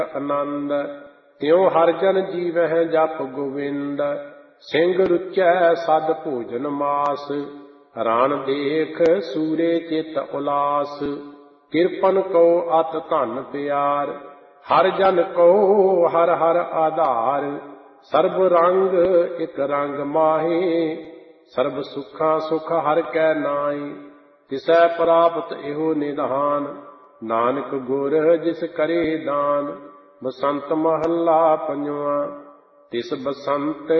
ਆਨੰਦ। ਤਿਉ ਹਰਿ ਜਨ ਜੀਵਹਿ ਜਪੁ ਗੋਵਿੰਦ। ਸਿੰਘ ਰੁਚੈ ਸਦ ਭੋਜਨ ਮਾਸ। ਰਾਣ ਦੇਖ ਸੂਰੇ ਚਿਤ ਉਲਾਸ। ਕਿਰਪਨ ਕੋ ਅਤ ਧਨ ਪਿਆਰ। ਹਰਿ ਜਨ ਕੋ ਹਰਿ ਹਰਿ ਆਧਾਰ। ਸਰਬ ਰੰਗ ਇਕ ਰੰਗ ਮਾਹੇ। ਸਰਬ ਸੁਖਾਂ ਸੁਖ ਹਰਿ ਕੈ ਨਾਏ। ਤਿਸੈ ਪ੍ਰਾਪਤ ਇਹੋ ਨਿਧਾਨ। ਨਾਨਕ ਗੁਰ ਜਿਸ ਕਰੇ ਦਾਨ। ਬਸੰਤ ਮਹੱਲਾ ਪੰਜਵਾ। ਤਿਸ ਬਸੰਤ